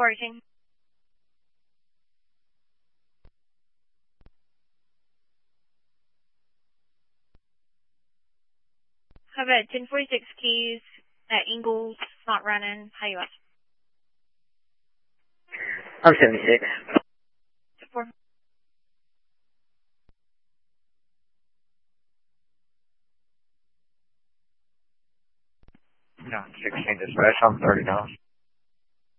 418. How about 1046 Keys at Ingalls, not running. How you at? I'm 76. Support. No, 16 dispatch, I'm 30 now.